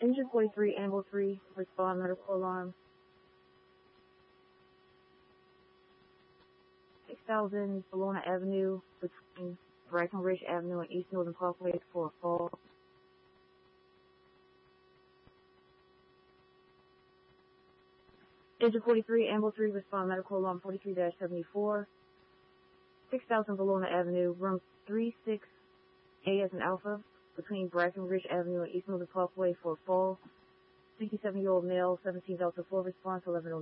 Engine 43, Animal 3, respond, medical alarm. 6000 Bologna Avenue between Breckenridge Avenue and East Northern Parkway for a fall. Engine 43, Animal 3, respond, medical alarm 43-74. 6000 Bologna Avenue, room 36A as an Alpha, between Breckenridge Avenue and East Northern Parkway for a fall. 67-year-old male, 17 Delta 4, response 1109.